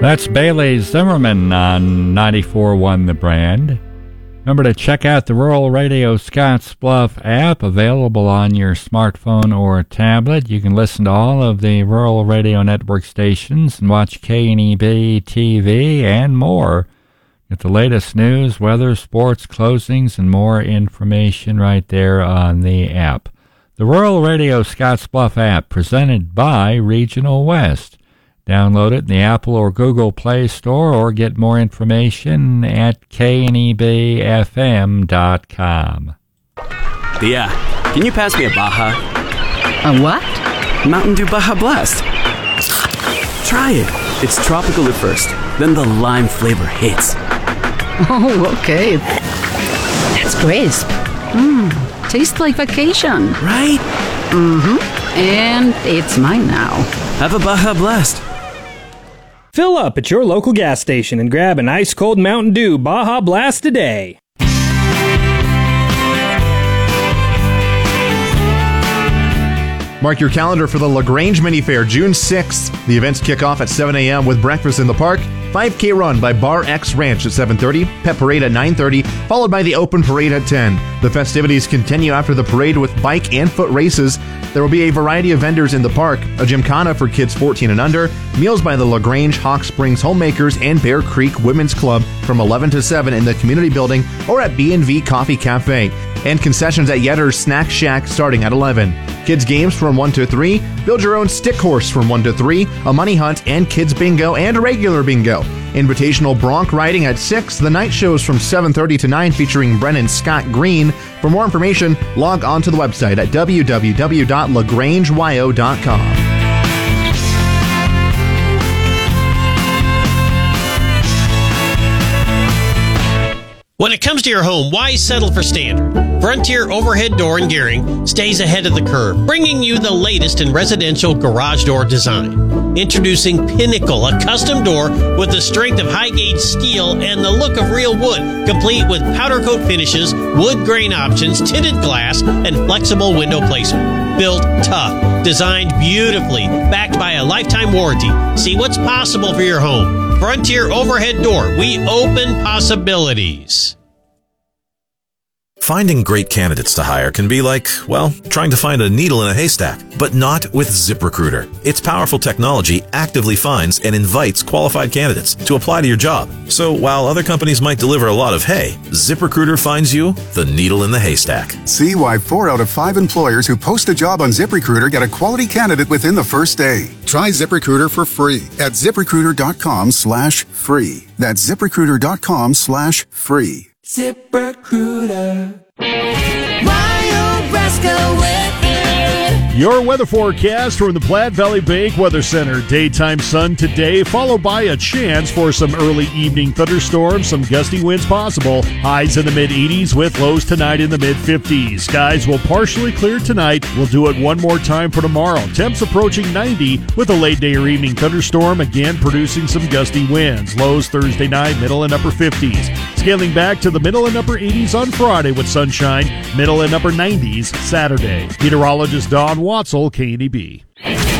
That's Bailey Zimmerman on 94.1 The Brand. Remember to check out the Rural Radio Scottsbluff app, available on your smartphone or tablet. You can listen to all of the Rural Radio Network stations and watch KNEB TV and more. Get the latest news, weather, sports, closings, and more information right there on the app. The Rural Radio Scottsbluff app, presented by Regional West. Download it in the Apple or Google Play Store or get more information at knebfm.com. Yeah, can you pass me a Baja? A what? Mountain Dew Baja Blast. Try it. It's tropical at first, then the lime flavor hits. Oh, okay. That's crisp. Tastes like vacation. Right? Mm-hmm. And it's mine now. Have a Baja Blast. Fill up at your local gas station and grab an ice-cold Mountain Dew Baja Blast today. Mark your calendar for the LaGrange Mini Fair, June 6th. The events kick off at 7 a.m. with breakfast in the park, 5K run by Bar X Ranch at 7:30, pet parade at 9:30, followed by the open parade at 10. The festivities continue after the parade with bike and foot races. There will be a variety of vendors in the park, a gymkhana for kids 14 and under, meals by the LaGrange Hawk Springs Homemakers and Bear Creek Women's Club from 11 to 7 in the community building or at B&V Coffee Cafe, and concessions at Yetter's Snack Shack starting at 11. Kids games from 1 to 3, build your own stick horse from 1 to 3, a money hunt and kids bingo and a regular bingo. Invitational bronc riding at 6, the night shows from 7:30 to 9 featuring Brennan Scott Green. For more information, log on to the website at www.lagrangeyo.com. When it comes to your home, why settle for standard? Frontier Overhead Door in Gearing stays ahead of the curve, bringing you the latest in residential garage door design. Introducing Pinnacle, a custom door with the strength of high-gauge steel and the look of real wood, complete with powder coat finishes, wood grain options, tinted glass, and flexible window placement. Built tough, designed beautifully, backed by a lifetime warranty. See what's possible for your home. Frontier Overhead Door. We open possibilities. Finding great candidates to hire can be like, well, trying to find a needle in a haystack, but not with ZipRecruiter. Its powerful technology actively finds and invites qualified candidates to apply to your job. So while other companies might deliver a lot of hay, ZipRecruiter finds you the needle in the haystack. See why 4 out of 5 employers who post a job on ZipRecruiter get a quality candidate within the first day. Try ZipRecruiter for free at ZipRecruiter.com/free. That's ZipRecruiter.com/free. ZipRecruiter. Mario Brasco with your weather forecast from the Platte Valley Bank Weather Center. Daytime sun today, followed by a chance for some early evening thunderstorms, some gusty winds possible. Highs in the mid-80s with lows tonight in the mid-50s. Skies will partially clear tonight. We'll do it one more time for tomorrow. Temps approaching 90 with a late day or evening thunderstorm, again producing some gusty winds. Lows Thursday night, middle and upper 50s. Scaling back to the middle and upper 80s on Friday with sunshine, middle and upper 90s Saturday. Meteorologist Don Watzel, KNEB.